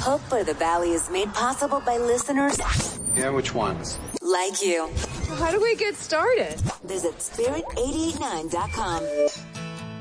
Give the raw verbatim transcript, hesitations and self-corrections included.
Hope by the Valley is made possible by listeners Yeah, which ones? like you. How do we get started? Visit spirit eight eight nine dot com.